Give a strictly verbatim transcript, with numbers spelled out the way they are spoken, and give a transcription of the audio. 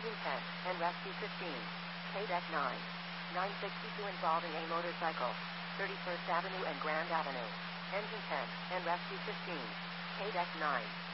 Engine ten, and rescue fifteen. K-Deck nine. nine sixty-two involving a motorcycle. thirty-first Avenue and Grand Avenue. Engine ten, and rescue fifteen. K-Deck nine.